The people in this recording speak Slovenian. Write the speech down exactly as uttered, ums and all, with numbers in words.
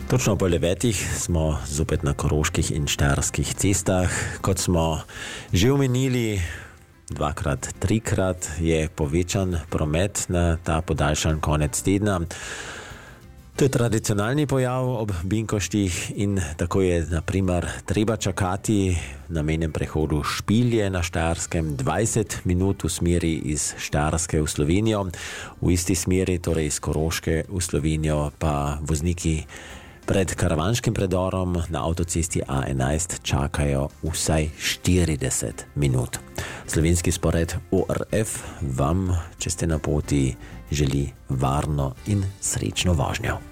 Točno po devetih smo zopet na koroških in štajerskih cestah. Kot smo že omenili, dvakrat, trikrat je povečan promet na ta podaljšan konec tedna. To je tradicionalni pojav ob Binkoštih in tako je na primer treba čakati na mejnem prehodu Špilje na Štajerskem dvajset minut v smeri iz Štajerske v Slovenijo. V isti smeri, torej iz Koroške v Slovenijo, pa vozniki pred karavanškim predorom na avtocesti A enajst čakajo vsaj štirideset minut. Slovenski spored O R F vam, če ste na poti, želi varno in srečno vožnjo.